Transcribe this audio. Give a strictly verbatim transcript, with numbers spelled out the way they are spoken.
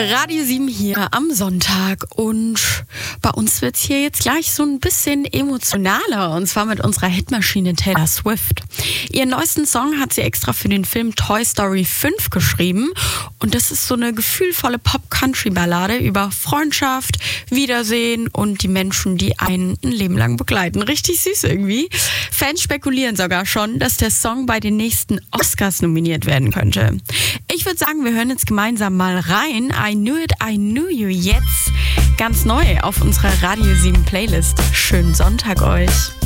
Radio sieben hier am Sonntag und bei uns wird es hier jetzt gleich so ein bisschen emotionaler und zwar mit unserer Hitmaschine Taylor Swift. Ihren neuesten Song hat sie extra für den Film Toy Story fünf geschrieben und das ist so eine gefühlvolle Pop-Country-Ballade über Freundschaft, Wiedersehen und die Menschen, die einen ein Leben lang begleiten. Richtig süß irgendwie. Fans spekulieren sogar schon, dass der Song bei den nächsten Oscars nominiert werden könnte. Ich würde sagen, wir hören jetzt gemeinsam mal rein. I Knew It, I Knew You jetzt ganz neu auf unserer Radio sieben Playlist. Schönen Sonntag euch.